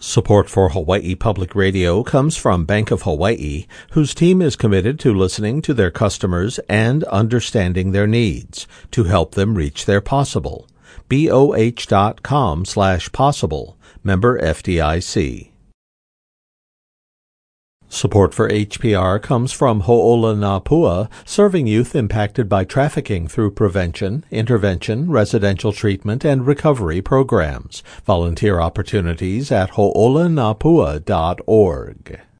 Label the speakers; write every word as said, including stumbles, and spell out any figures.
Speaker 1: Support for Hawaii Public Radio comes from Bank of Hawaii, whose team is committed to listening to their customers and understanding their needs to help them reach their possible. B O H dot com slash possible. Member F D I C. Support for H P R comes from Ho'olanapua, serving youth impacted by trafficking through prevention, intervention, residential treatment, and recovery programs. Volunteer opportunities at ho'olanapua dot org.